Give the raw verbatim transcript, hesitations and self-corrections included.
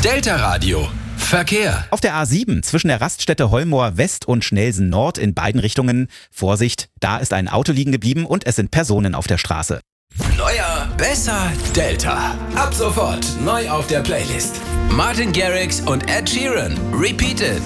Delta Radio. Verkehr. Auf der A sieben zwischen der Raststätte Holmoor West und Schnelsen Nord in beiden Richtungen. Vorsicht, da ist ein Auto liegen geblieben und es sind Personen auf der Straße. Neuer, besser, Delta. Ab sofort neu auf der Playlist. Martin Garrix und Ed Sheeran. Repeated.